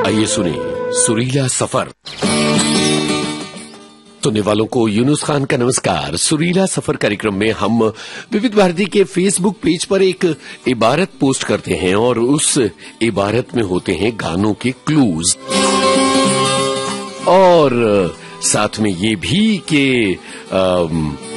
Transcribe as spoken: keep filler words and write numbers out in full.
आइए सुने सुरीला सफर। सुनने वालों को यूनुस खान का नमस्कार। सुरीला सफर कार्यक्रम में हम विविध भारती के फेसबुक पेज पर एक इबारत पोस्ट करते हैं और उस इबारत में होते हैं गानों के क्लूज और साथ में ये भी कि